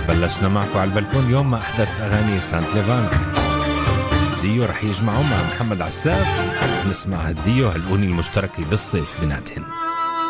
بلشنا معكم على البلكون يوم ما أحدث أغاني سانت ليفانت. ديو رح يجمعوا مع محمد عساف، نسمع هالديو هالأغنية المشتركة بالصيف بيناتهن.